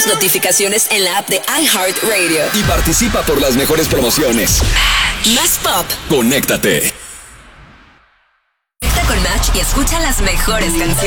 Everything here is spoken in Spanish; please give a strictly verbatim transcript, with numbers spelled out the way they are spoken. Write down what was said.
tus notificaciones en la app de iHeartRadio. Y participa por las mejores promociones. Más pop. Conéctate. Conecta con Match y escucha las mejores canciones.